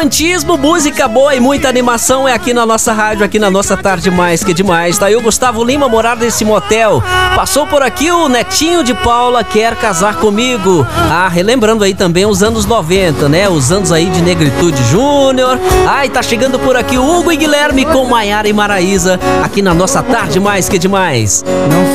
romantismo, música boa e muita animação é aqui na nossa rádio, aqui na nossa Tarde Mais Que Demais. Tá aí o Gustavo Lima, morar nesse motel. Passou por aqui o Netinho de Paula, quer casar comigo. Ah, relembrando aí também os anos 90, né? Os anos aí de Negritude Júnior. Ai, tá chegando por aqui o Hugo e Guilherme com Maiara e Maraísa, aqui na nossa Tarde Mais Que Demais.